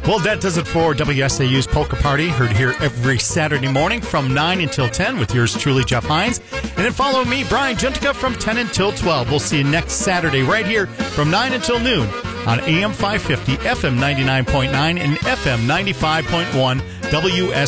Well, that does it for WSAU's Polka Party, heard here every Saturday morning from 9 until 10 with yours truly, Jeff Hines. And then follow me, Brian Juntica, from 10 until 12. We'll see you next Saturday right here from 9 until noon on AM 550, FM 99.9, and FM 95.1 WSAU.